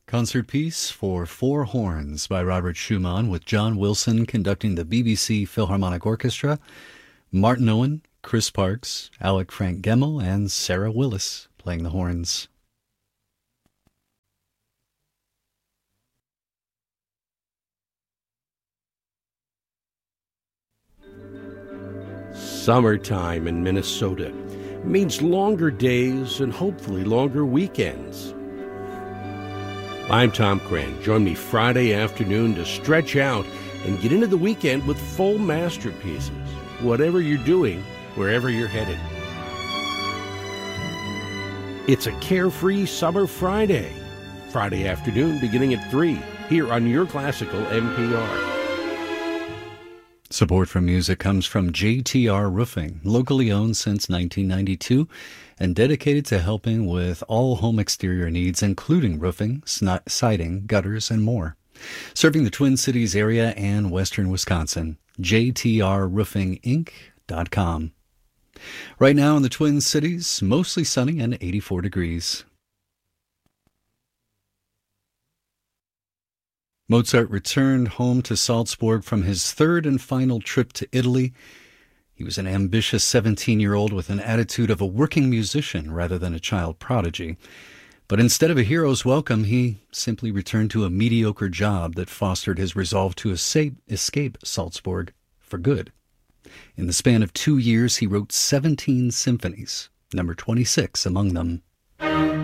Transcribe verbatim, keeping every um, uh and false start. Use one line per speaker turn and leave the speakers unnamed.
Concert piece for four horns by Robert Schumann, with John Wilson conducting the B B C Philharmonic Orchestra, Martin Owen, Chris Parks, Alec Frank Gemmel, and Sarah Willis playing the horns.
Summertime in Minnesota means longer days and hopefully longer weekends. I'm Tom Cran. Join me Friday afternoon to stretch out and get into the weekend with full masterpieces, whatever you're doing, wherever you're headed. It's a carefree summer Friday. Friday afternoon beginning at three, here on Your Classical N P R.
Support for music comes from J T R Roofing, locally owned since nineteen ninety-two and dedicated to helping with all home exterior needs, including roofing, siding, gutters, and more. Serving the Twin Cities area and western Wisconsin, J T R roofing inc dot com. Right now in the Twin Cities, mostly sunny and eighty-four degrees. Mozart returned home to Salzburg from his third and final trip to Italy. He was an ambitious seventeen-year-old with an attitude of a working musician rather than a child prodigy. But instead of a hero's welcome, he simply returned to a mediocre job that fostered his resolve to escape Salzburg for good. In the span of two years, he wrote seventeen symphonies, number twenty-six among them.